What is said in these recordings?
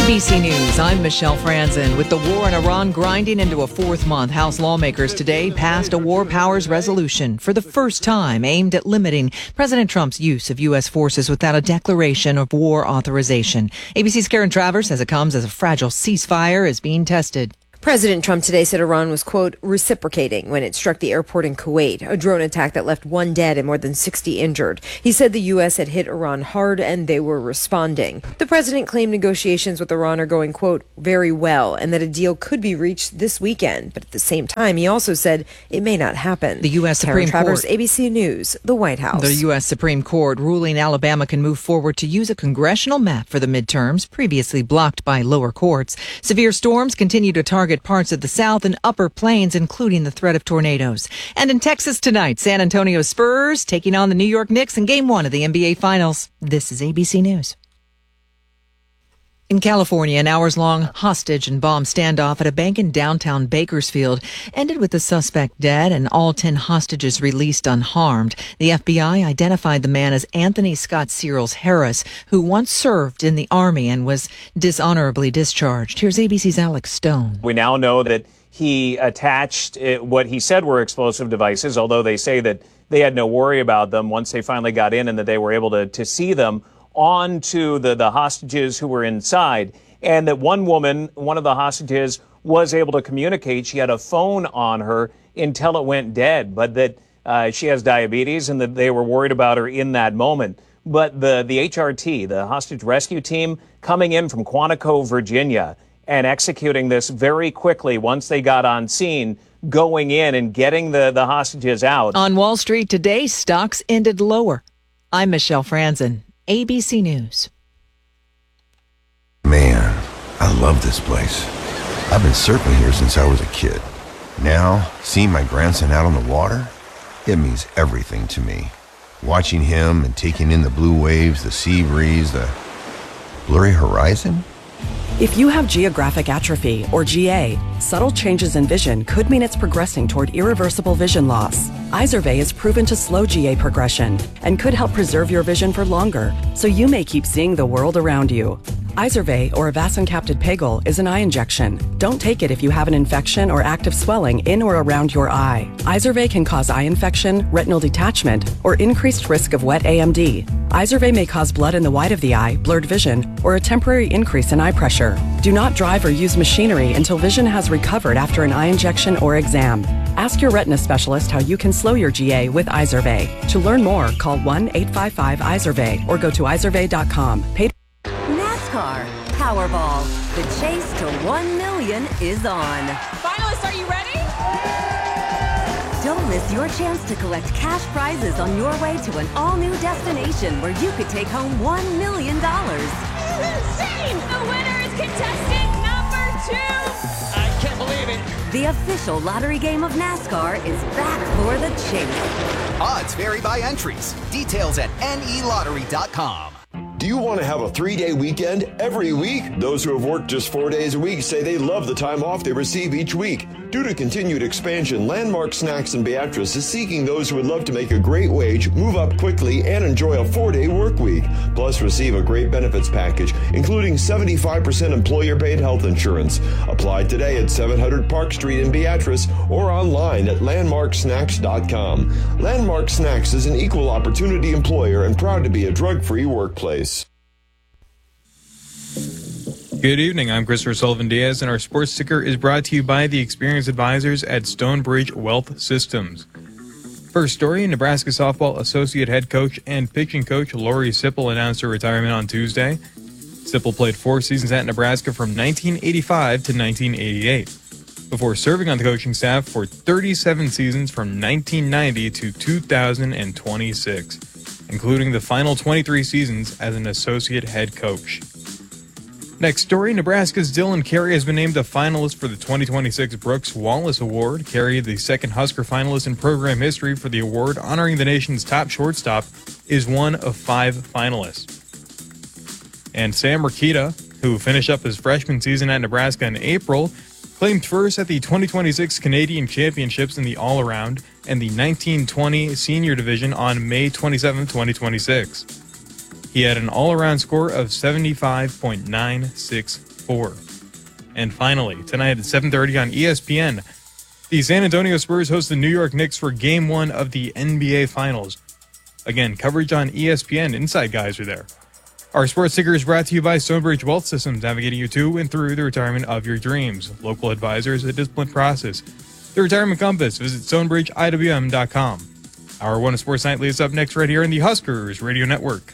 ABC News, I'm Michelle Franzen. With the war in Iran grinding into a fourth month, House lawmakers today passed a war powers resolution for the first time aimed at limiting President Trump's use of U.S. forces without a declaration of war authorization. ABC's Karen Travers says it comes as a fragile ceasefire is being tested. President Trump today said Iran was, quote, reciprocating when it struck the airport in Kuwait, a drone attack that left 1 dead and more than 60 injured. He said the U.S. had hit Iran hard and they were responding. The president claimed negotiations with Iran are going, quote, very well, and that a deal could be reached this weekend. But at the same time, he also said it may not happen. The U.S. Supreme Karen Travers, Court. ABC News, the White House. The U.S. Supreme Court ruling Alabama can move forward to use a congressional map for the midterms, previously blocked by lower courts. Severe storms continue to target parts of the South and Upper Plains, including the threat of tornadoes. And in Texas tonight, San Antonio Spurs taking on the New York Knicks in Game 1 of the NBA Finals. This is ABC News. In California, an hours-long hostage and bomb standoff at a bank in downtown Bakersfield ended with the suspect dead and all 10 hostages released unharmed. The FBI identified the man as Anthony Scott Searles Harris, who once served in the Army and was dishonorably discharged. Here's ABC's Alex Stone. We now know that he attached what he said were explosive devices, although they say that they had no worry about them once they finally got in and that they were able to see them, on to the hostages who were inside, and that one woman, one of the hostages, was able to communicate. She had a phone on her until it went dead, but that she has diabetes and that they were worried about her in that moment. But the HRT, the hostage rescue team, coming in from Quantico, Virginia, and executing this very quickly once they got on scene, going in and getting the hostages out. On Wall Street today, stocks ended lower. I'm Michelle Franzen. ABC News. Man, I love this place. I've been surfing here since I was a kid. Now, seeing my grandson out on the water, it means everything to me. Watching him and taking in the blue waves, the sea breeze, the blurry horizon. If you have geographic atrophy, or GA, subtle changes in vision could mean it's progressing toward irreversible vision loss. Izervay is proven to slow GA progression and could help preserve your vision for longer, so you may keep seeing the world around you. Izervay, or avacincaptad pegol, is an eye injection. Don't take it if you have an infection or active swelling in or around your eye. Izervay can cause eye infection, retinal detachment, or increased risk of wet AMD. Izervay may cause blood in the white of the eye, blurred vision, or a temporary increase in eye pressure. Do not drive or use machinery until vision has recovered after an eye injection or exam. Ask your retina specialist how you can slow your GA with Izervay. To learn more, call 1-855-IZERVAY or go to izervay.com. NASCAR Powerball. The chase to 1 million is on. Finalists, are you ready? Don't miss your chance to collect cash prizes on your way to an all-new destination where you could take home $1 million. Insane! The winner is contestant number 2! I can't believe it. The official lottery game of NASCAR is back for the chase. Odds vary by entries. Details at nelottery.com. Do you want to have a 3-day weekend every week? Those who have worked just 4 days a week say they love the time off they receive each week. Due to continued expansion, Landmark Snacks in Beatrice is seeking those who would love to make a great wage, move up quickly, and enjoy a 4-day work week. Plus, receive a great benefits package, including 75% employer-paid health insurance. Apply today at 700 Park Street in Beatrice or online at landmarksnacks.com. Landmark Snacks is an equal opportunity employer and proud to be a drug-free workplace. Good evening, I'm Christopher Sullivan-Diaz, and our sports ticker is brought to you by the experienced advisors at Stonebridge Wealth Systems. First story, Nebraska softball associate head coach and pitching coach Lori Sipple announced her retirement on Tuesday. Sipple played 4 seasons at Nebraska from 1985 to 1988, before serving on the coaching staff for 37 seasons from 1990 to 2026, including the final 23 seasons as an associate head coach. Next story, Nebraska's Dylan Carey has been named a finalist for the 2026 Brooks Wallace Award. Carey, the second Husker finalist in program history for the award, honoring the nation's top shortstop, is one of 5 finalists. And Sam Rakita, who finished up his freshman season at Nebraska in April, claimed first at the 2026 Canadian Championships in the all-around and the 1920 Senior Division on May 27, 2026. He had an all-around score of 75.964. And finally, tonight at 7:30 on ESPN, the San Antonio Spurs host the New York Knicks for Game 1 of the NBA Finals. Again, coverage on ESPN. Inside Guys are there. Our Sports Ticker is brought to you by Stonebridge Wealth Systems, navigating you to and through the retirement of your dreams. Local advisors, a disciplined process. The Retirement Compass. Visit StonebridgeIWM.com. Hour 1 of Sports Nightly is up next right here on the Huskers Radio Network.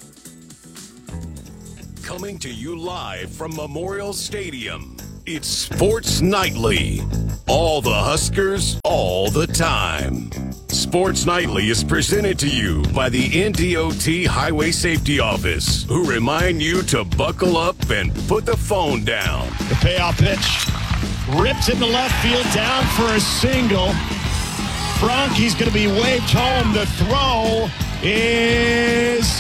Coming to you live from Memorial Stadium, it's Sports Nightly. All the Huskers, all the time. Sports Nightly is presented to you by the NDOT Highway Safety Office, who remind you to buckle up and put the phone down. The payoff pitch ripped in the left field, down for a single. He's going to be waved home. The throw is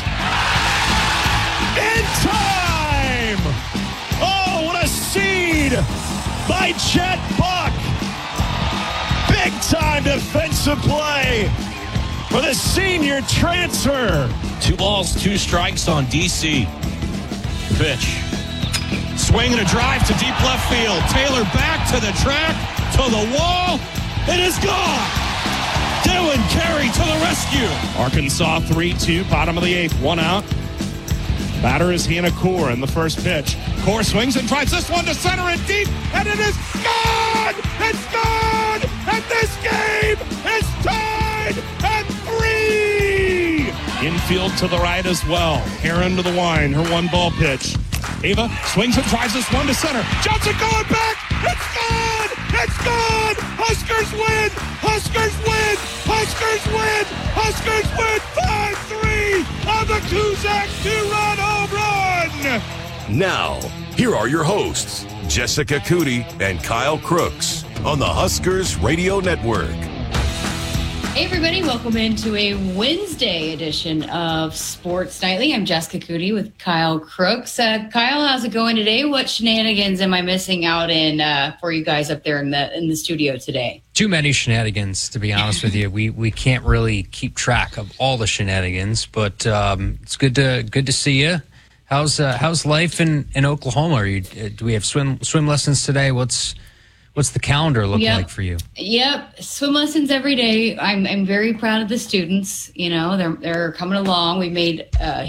in time! Oh, what a seed by Chet Buck! Big-time defensive play for the senior transfer. 2 balls, 2 strikes on DC. Pitch. Swing and a drive to deep left field. Taylor back to the track, to the wall. It is gone! Dylan Carey to the rescue. Arkansas 3-2, bottom of the 8th, 1 out. Batter is Hannah Core in the first pitch. Core swings and drives this one to center and deep, and it is gone! It's gone! And this game is tied at 3! Infield to the right as well. Heron to the line, her 1-ball pitch. Ava swings and drives this one to center. Johnson going back! It's gone! It's gone! Huskers win! Huskers win! Huskers win! Huskers win 5-3 on the Kuzak 2-run home run! Now, here are your hosts, Jessica Cootie and Kyle Crooks, on the Huskers Radio Network. Hey everybody, welcome into a Wednesday edition of Sports Nightly. I'm Jessica Cootie with Kyle Crooks. Kyle, how's it going today? What shenanigans am I missing out in for you guys up there in the studio today? Too many shenanigans, to be honest with you. We can't really keep track of all the shenanigans, but it's good to see you. How's life in Oklahoma? Do we have swim lessons today? What's the calendar look like for you? Yep, swim lessons every day. I'm very proud of the students. You know, they're coming along. We made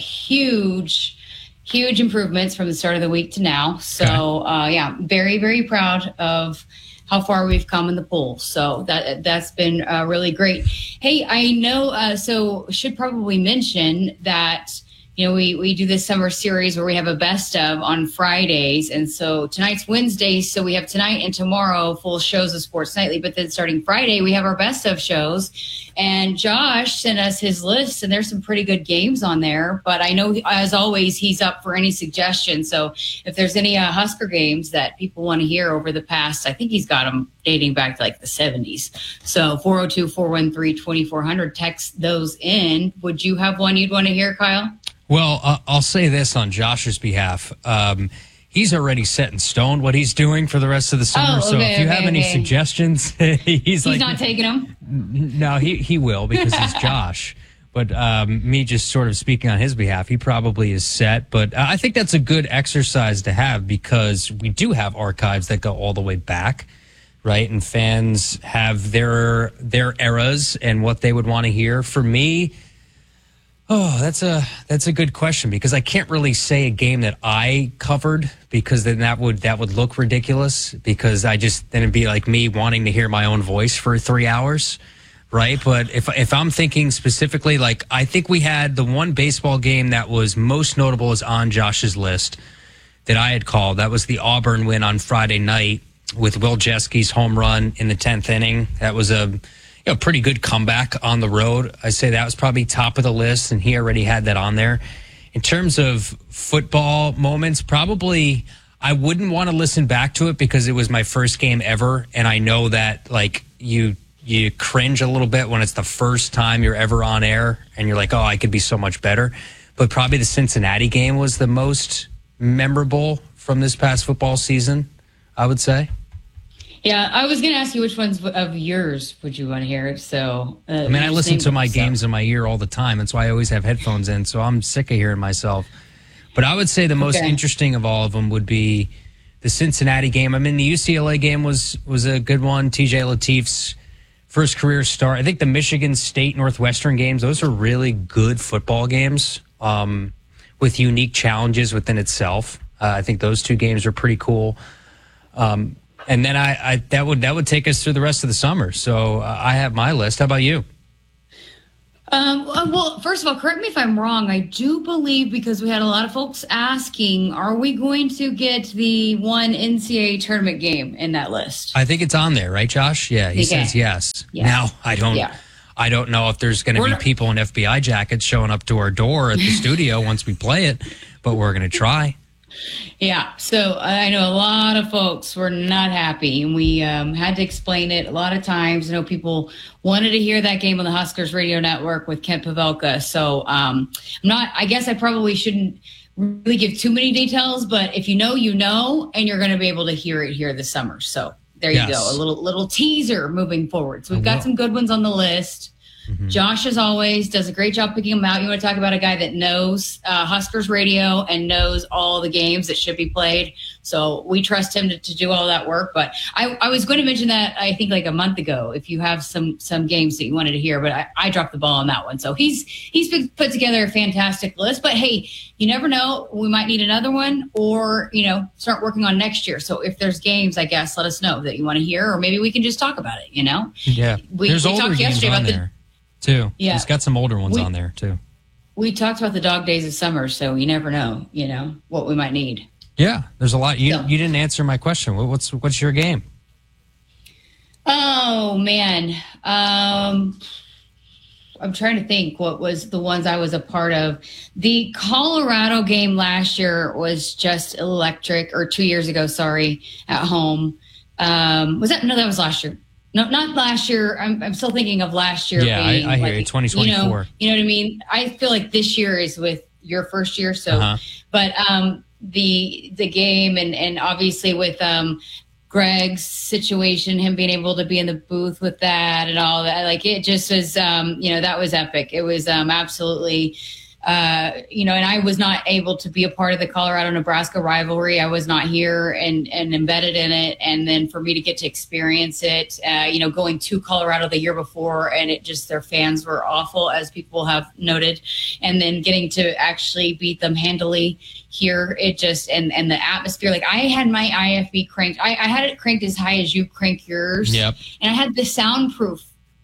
huge improvements from the start of the week to now. So very, very proud of how far we've come in the pool. So that's been really great. Hey, I know. So should probably mention that. You know, we do this summer series where we have a best of on Fridays. And so tonight's Wednesday. So we have tonight and tomorrow full shows of Sports Nightly. But then starting Friday, we have our best of shows. And Josh sent us his list, and there's some pretty good games on there. But I know, as always, he's up for any suggestions. So if there's any Husker games that people want to hear over the past, I think he's got them dating back to like the 70s. So 402-413-2400, text those in. Would you have one you'd want to hear, Kyle? Well, I'll say this on Josh's behalf. He's already set in stone what he's doing for the rest of the summer. So if you have any suggestions, he's like, not taking them. No, he will, because he's Josh. But me just sort of speaking on his behalf, he probably is set. But I think that's a good exercise to have, because we do have archives that go all the way back, right? And fans have their eras and what they would want to hear. For me, that's a good question, because I can't really say a game that I covered, because then that would look ridiculous, because then it'd be like me wanting to hear my own voice for 3 hours, right? But if I'm thinking specifically, like, I think we had the one baseball game that was most notable is on Josh's list that I had called. That was the Auburn win on Friday night with Will Jeski's home run in the 10th inning. That was a pretty good comeback on the road. I say that was probably top of the list, and he already had that on there. In terms of football moments, probably I wouldn't want to listen back to it, because it was my first game ever, and I know that, like, you cringe a little bit when it's the first time you're ever on air, and you're like, oh, I could be so much better. But probably the Cincinnati game was the most memorable from this past football season, I would say. Yeah, I was going to ask you which ones of yours would you want to hear. So, I mean, I listen to my games in my ear all the time. That's why I always have headphones in. So I'm sick of hearing myself. But I would say the most interesting of all of them would be the Cincinnati game. I mean, the UCLA game was a good one. TJ Latif's first career start. I think the Michigan State Northwestern games, those are really good football games with unique challenges within itself. I think those two games are pretty cool. And then that would take us through the rest of the summer. So I have my list. How about you? Well, first of all, correct me if I'm wrong. I do believe, because we had a lot of folks asking, are we going to get the one NCAA tournament game in that list? I think it's on there, right, Josh? Yeah, he says yes. Now, I don't know if there's going to be people in FBI jackets showing up to our door at the studio once we play it, but we're going to try. Yeah, so I know a lot of folks were not happy, and we had to explain it a lot of times. I know people wanted to hear that game on the Huskers Radio Network with Kent Pavelka. So I guess I probably shouldn't really give too many details, but if you know, and you're going to be able to hear it here this summer. So there you go, a little teaser moving forward. So we've got some good ones on the list. Mm-hmm. Josh, as always, does a great job picking them out. You want to talk about a guy that knows Huskers radio and knows all the games that should be played. So we trust him to do all that work. But I was going to mention that, I think, like a month ago, if you have some games that you wanted to hear, but I dropped the ball on that one. So he's put together a fantastic list. But hey, you never know. We might need another one, or, start working on next year. So if there's games, I guess, let us know that you want to hear, or maybe we can just talk about it, Yeah. We talked yesterday about there too. Yeah. He's got some older ones on there too. We talked about the dog days of summer, so you never know, what we might need. Yeah, there's a lot. You didn't answer my question. What's your game? Oh man. I'm trying to think what was the ones I was a part of. The Colorado game last year was just electric, or 2 years ago, sorry, at home. That was last year. No, not last year. I'm still thinking of last year. Yeah, being I hear you. 2024. You know what I mean? I feel like this year is with your first year. So, but the game and obviously with Greg's situation, him being able to be in the booth with that and all that, like it just was, that was epic. It was absolutely. And I was not able to be a part of the Colorado-Nebraska rivalry. I was not here and embedded in it. And then for me to get to experience it, going to Colorado the year before, and their fans were awful, as people have noted. And then getting to actually beat them handily here, it just, and the atmosphere, like I had my IFB cranked. I had it cranked as high as you crank yours. Yep. And I had the soundproof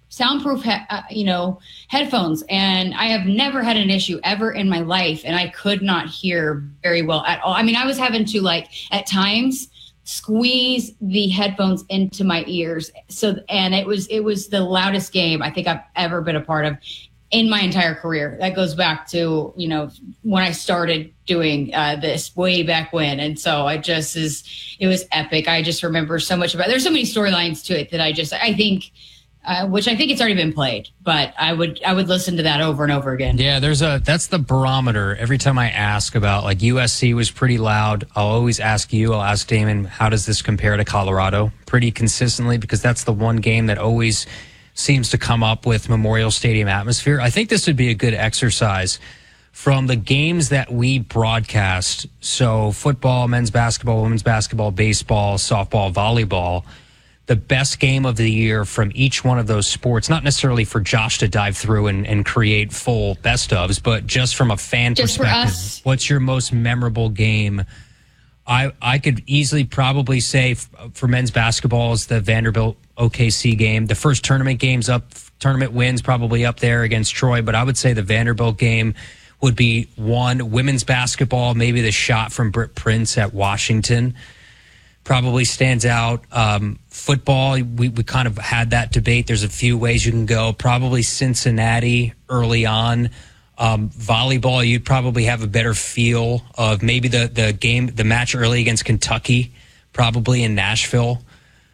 headphones, and I have never had an issue ever in my life, and I could not hear very well at all. I mean, I was having to, like, at times squeeze the headphones into my ears. And it was the loudest game I think I've ever been a part of in my entire career. That goes back to, when I started doing this way back when. And so it was epic. I just remember so much about it. There's so many storylines to it that I think, which I think it's already been played, but I would listen to that over and over again. Yeah, that's the barometer. Every time I ask about, like, USC was pretty loud, I'll always ask you, I'll ask Damon, how does this compare to Colorado? Pretty consistently, because that's the one game that always seems to come up with Memorial Stadium atmosphere. I think this would be a good exercise from the games that we broadcast. So football, men's basketball, women's basketball, baseball, softball, volleyball. The best game of the year from each one of those sports, not necessarily for Josh to dive through and create full best ofs, but just from a fan perspective, what's your most memorable game? I could easily probably say for men's basketball is the Vanderbilt OKC game. The first tournament wins probably up there against Troy, but I would say the Vanderbilt game would be one. Women's basketball, maybe the shot from Britt Prince at Washington probably stands out. Football, we kind of had that debate. There's a few ways you can go. Probably Cincinnati early on. Volleyball, you'd probably have a better feel of maybe the match early against Kentucky, probably in Nashville.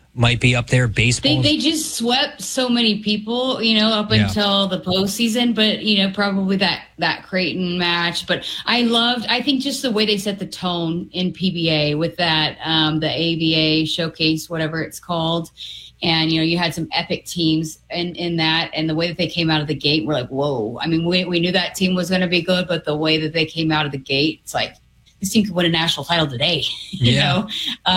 might be up there. Baseball. They just swept so many people, up until the postseason, but, probably that Creighton match. But I think just the way they set the tone in PBA with that, the ABA showcase, whatever it's called. And, you had some epic teams in that, and the way that they came out of the gate, we're like, whoa. I mean, we knew that team was going to be good, but the way that they came out of the gate, it's like, this team could win a national title today, you know?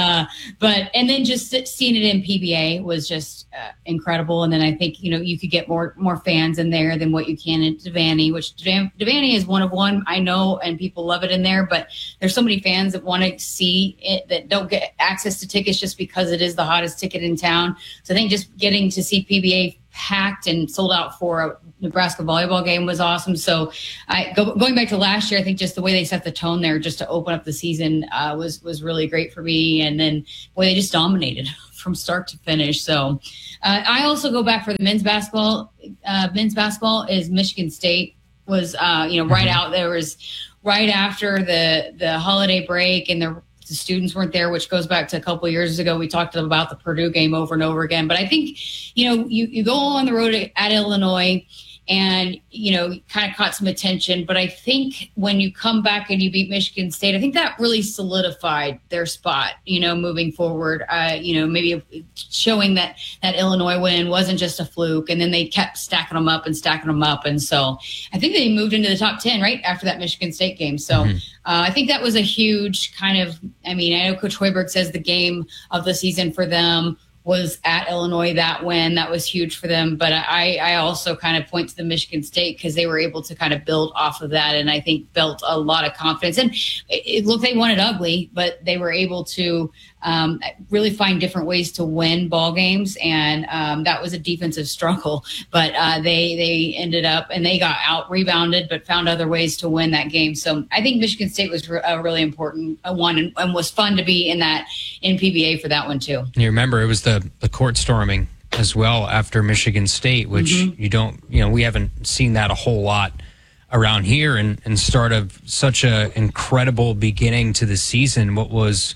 And then just seeing it in PBA was just incredible. And then I think, you could get more fans in there than what you can at Devaney, which Devaney is one of one, I know, and people love it in there, but there's so many fans that want to see it that don't get access to tickets just because it is the hottest ticket in town. So I think just getting to see PBA packed and sold out for a Nebraska volleyball game was awesome. So going back to last year, I think just the way they set the tone there just to open up the season was really great for me. And then the way they just dominated from start to finish. So I also go back for the men's basketball. Men's basketball is Michigan State was, right out there was right after the holiday break, and the students weren't there, which goes back to a couple of years ago. We talked about the Purdue game over and over again. But I think, you go on the road at Illinois and, kind of caught some attention. But I think when you come back and you beat Michigan State, I think that really solidified their spot, moving forward, maybe showing that Illinois win wasn't just a fluke. And then they kept stacking them up. And so I think they moved into the top 10 right after that Michigan State game. So I think that was a huge kind of, I know Coach Hoiberg says the game of the season for them was at Illinois. That win, that was huge for them. But I also kind of point to the Michigan State because they were able to kind of build off of that, and I think built a lot of confidence. And it looked, they won it ugly, but they were able to really find different ways to win ball games, and that was a defensive struggle. But they ended up, and they got out rebounded, but found other ways to win that game. So I think Michigan State was a really important one, and was fun to be in PBA for that one too. You remember it was the court storming as well after Michigan State, which we haven't seen that a whole lot around here, and start of such a incredible beginning to the season. What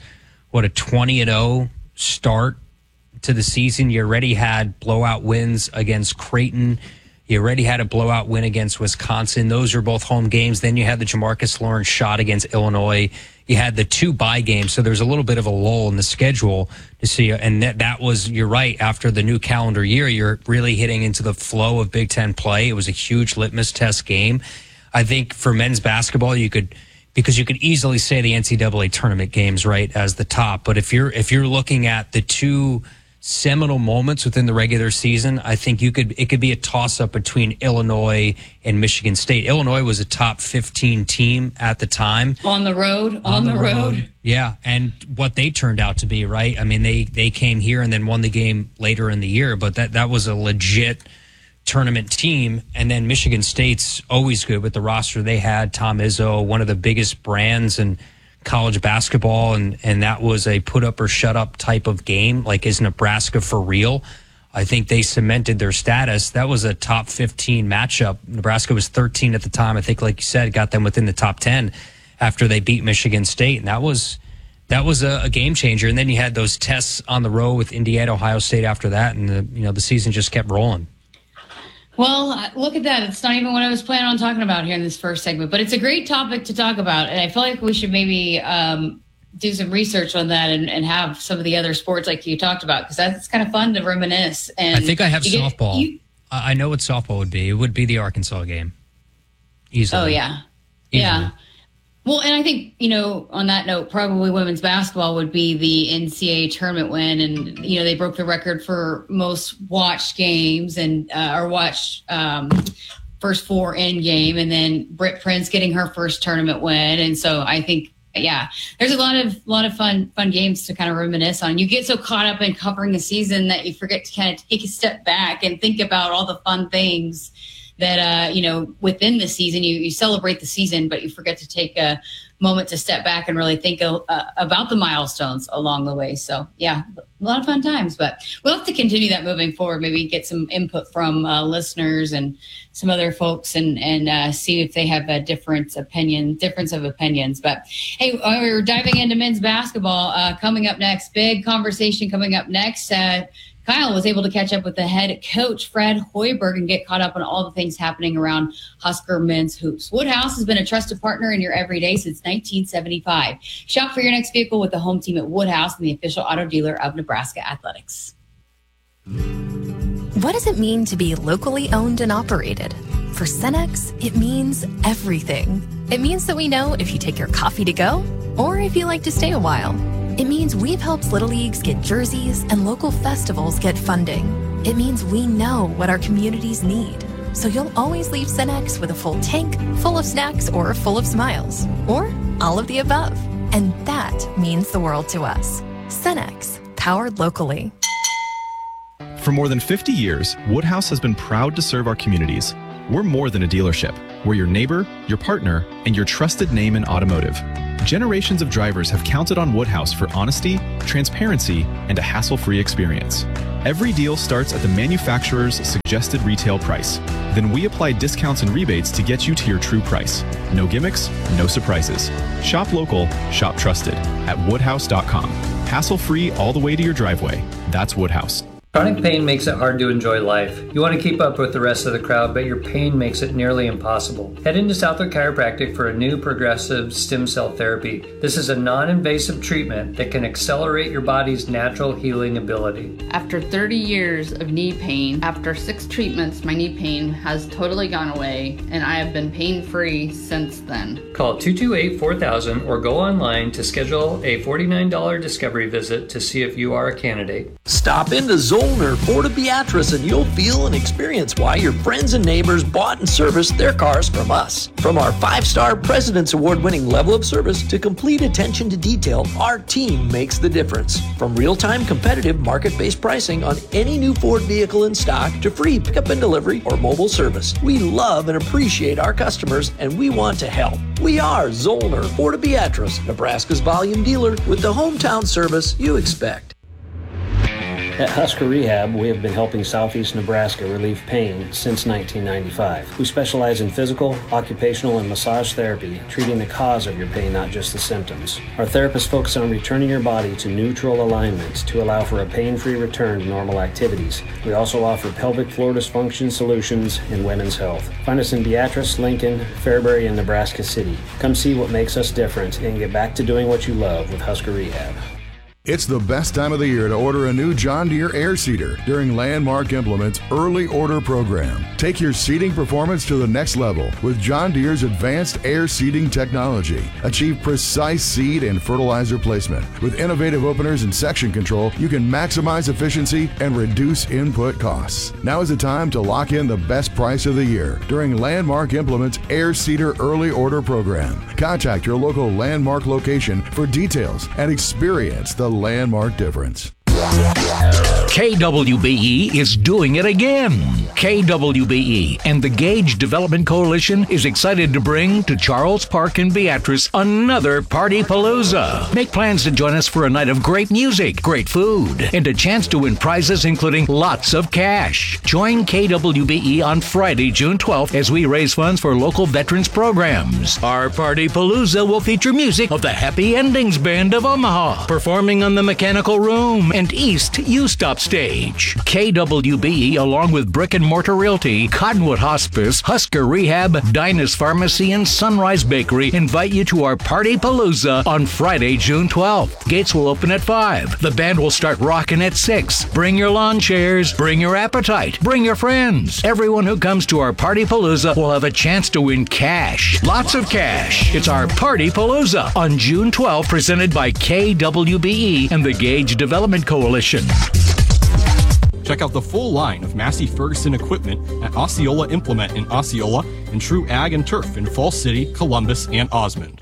a 20-0 start to the season. You already had blowout wins against Creighton. You already had a blowout win against Wisconsin. Those are both home games. Then you had the Jamarcus Lawrence shot against Illinois. You had the 2 bye games, so there's a little bit of a lull in the schedule to see. And that was, you're right, after the new calendar year, you're really hitting into the flow of Big Ten play. It was a huge litmus test game. I think for men's basketball, because you could easily say the NCAA tournament games, right, as the top. But if you're looking at the 2 seminal moments within the regular season, I think it could be a toss-up between Illinois and Michigan State. Illinois was a top 15 team at the time. On the road. Yeah, and what they turned out to be, right? They came here and then won the game later in the year, but that was a legit tournament team. And then Michigan State's always good with the roster they had. Tom Izzo, one of the biggest brands in college basketball, and that was a put up or shut up type of game. Like, is Nebraska for real? I think they cemented their status. That was a top 15 matchup. Nebraska was 13 at the time. I think, like you said, got them within the top 10 after they beat Michigan State, and that was a game changer. And then you had those tests on the road with Indiana, Ohio State after that, and the season just kept rolling. Well, look at that. It's not even what I was planning on talking about here in this first segment, but it's a great topic to talk about. And I feel like we should maybe do some research on that and have some of the other sports like you talked about, because that's kind of fun to reminisce. And I think I have softball. I know what softball would be. It would be the Arkansas game. Easily. Oh, yeah. Easily. Yeah. Well, and I think, on that note, probably women's basketball would be the NCAA tournament win. And, they broke the record for most watched games and or watched first 4 in game. And then Britt Prince getting her first tournament win. And so I think, yeah, there's a lot of fun games to kind of reminisce on. You get so caught up in covering the season that you forget to kind of take a step back and think about all the fun things that, within the season, you celebrate the season, but you forget to take a moment to step back and really think about the milestones along the way. So yeah, a lot of fun times, but we'll have to continue that moving forward. Maybe get some input from listeners and some other folks and see if they have a difference of opinions. But hey, we're diving into men's basketball coming up next. Big conversation coming up next. Kyle was able to catch up with the head coach, Fred Hoiberg, and get caught up on all the things happening around Husker men's hoops. Woodhouse has been a trusted partner in your everyday since 1975. Shop for your next vehicle with the home team at Woodhouse and the official auto dealer of Nebraska Athletics. What does it mean to be locally owned and operated? For Cenex, it means everything. It means that we know if you take your coffee to go or if you like to stay a while. It means we've helped Little Leagues get jerseys and local festivals get funding. It means we know what our communities need. So you'll always leave Cenex with a full tank, full of snacks, or full of smiles. Or all of the above. And that means the world to us. Cenex, powered locally. For more than 50 years, Woodhouse has been proud to serve our communities. We're more than a dealership. We're your neighbor, your partner, and your trusted name in automotive. Generations of drivers have counted on Woodhouse for honesty, transparency, and a hassle-free experience. Every deal starts at the manufacturer's suggested retail price. Then we apply discounts and rebates to get you to your true price. No gimmicks, no surprises. Shop local, shop trusted at woodhouse.com. Hassle-free all the way to your driveway. That's Woodhouse. Chronic pain makes it hard to enjoy life. You want to keep up with the rest of the crowd, but your pain makes it nearly impossible. Head into Southwood Chiropractic for a new progressive stem cell therapy. This is a non-invasive treatment that can accelerate your body's natural healing ability. After 30 years of knee pain, after 6 treatments, my knee pain has totally gone away, and I have been pain-free since then. Call 228-4000 or go online to schedule a $49 discovery visit to see if you are a candidate. Stop into Zollner Ford of Beatrice and you'll feel and experience why your friends and neighbors bought and serviced their cars from us. From our 5-star President's Award-winning level of service to complete attention to detail, our team makes the difference. From real-time competitive market-based pricing on any new Ford vehicle in stock to free pickup and delivery or mobile service, we love and appreciate our customers and we want to help. We are Zollner Ford of Beatrice, Nebraska's volume dealer with the hometown service you expect. At Husker Rehab, we have been helping Southeast Nebraska relieve pain since 1995. We specialize in physical, occupational, and massage therapy, treating the cause of your pain, not just the symptoms. Our therapists focus on returning your body to neutral alignment to allow for a pain-free return to normal activities. We also offer pelvic floor dysfunction solutions in women's health. Find us in Beatrice, Lincoln, Fairbury, and Nebraska City. Come see what makes us different and get back to doing what you love with Husker Rehab. It's the best time of the year to order a new John Deere air seeder during Landmark Implement's early order program. Take your seeding performance to the next level with John Deere's advanced air seeding technology. Achieve precise seed and fertilizer placement. With innovative openers and section control, you can maximize efficiency and reduce input costs. Now is the time to lock in the best price of the year during Landmark Implement's air seeder early order program. Contact your local Landmark location for details and experience the Landmark difference. KWBE is doing it again. KWBE and the Gage Development Coalition is excited to bring to Charles Park in Beatrice another Party Palooza. Make plans to join us for a night of great music, great food, and a chance to win prizes including lots of cash. Join KWBE on Friday, June 12th as we raise funds for local veterans programs. Our Party Palooza will feature music of the Happy Endings Band of Omaha, performing on the Mechanical Room and East U-Stop stage. KWBE, along with Brick and Mortar Realty, Cottonwood Hospice, Husker Rehab, Dinah's Pharmacy, and Sunrise Bakery invite you to our Party Palooza on Friday, June 12th. Gates will open at 5. The band will start rocking at 6. Bring your lawn chairs, bring your appetite, bring your friends. Everyone who comes to our Party Palooza will have a chance to win cash. Lots of cash. It's our Party Palooza on June 12th, presented by KWBE and the Gage Development Coalition. Check out the full line of Massey Ferguson equipment at Osceola Implement in Osceola and True Ag and Turf in Falls City, Columbus, and Osmond.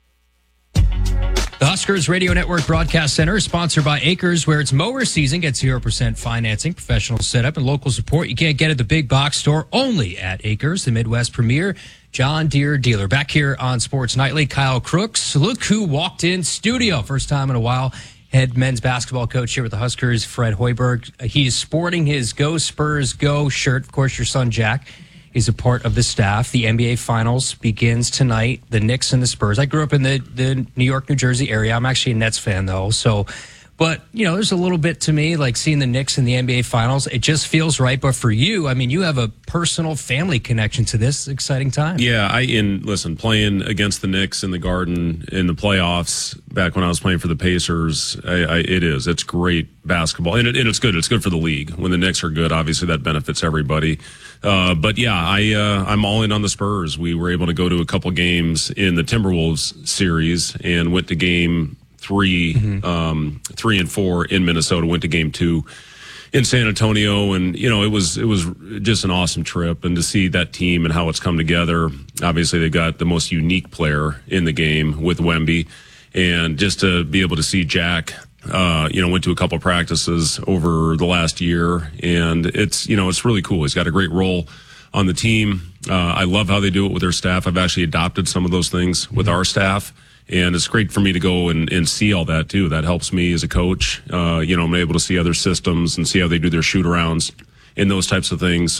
The Huskers Radio Network Broadcast Center is sponsored by Acres, where it's mower season. Get 0% financing, professional setup, and local support you can't get at the big box store, only at Acres, the Midwest premier John Deere dealer. Back here on Sports Nightly, Kyle Crooks. Look who walked in studio. First time in a while. Head men's basketball coach here with the Huskers, Fred Hoiberg. He's sporting his Go Spurs Go shirt. Of course, your son, Jack, is a part of the staff. The NBA Finals begins tonight. The Knicks and the Spurs. I grew up in the New York, New Jersey area. I'm actually a Nets fan, though. But, there's a little bit to me like seeing the Knicks in the NBA Finals. It just feels right. But for you, you have a personal family connection to this exciting time. Yeah, listen, playing against the Knicks in the Garden in the playoffs back when I was playing for the Pacers, it's great basketball. And it's good. It's good for the league. When the Knicks are good, obviously that benefits everybody. But yeah, I'm all in on the Spurs. We were able to go to a couple games in the Timberwolves series and went to game 3 and 4 in Minnesota, went to game 2 in San Antonio. And, it was just an awesome trip. And to see that team and how it's come together, obviously they got the most unique player in the game with Wemby. And just to be able to see Jack, went to a couple practices over the last year. And it's really cool. He's got a great role on the team. I love how they do it with their staff. I've actually adopted some of those things with our staff. And it's great for me to go and see all that, too. That helps me as a coach. I'm able to see other systems and see how they do their shoot-arounds and those types of things.